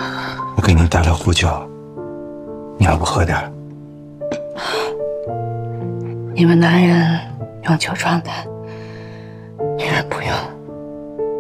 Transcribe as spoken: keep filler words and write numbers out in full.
我给您带了壶酒，你要不喝点？ 你们男人用酒壮胆，女人不用。